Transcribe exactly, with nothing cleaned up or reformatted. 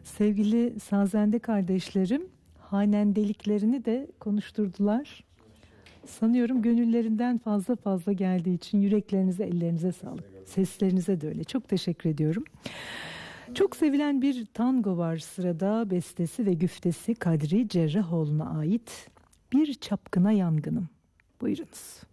Sevgili sazende kardeşlerim hanendeliklerini de konuşturdular. Sanıyorum gönüllerinden fazla fazla geldiği için yüreklerinize, ellerinize sağlık. Seslerinize de öyle. Çok teşekkür ediyorum. Çok sevilen bir tango var sırada. Bestesi ve güftesi Kadri Cerrahoğlu'na ait. Bir Çapkına Yangınım. Buyurunuz.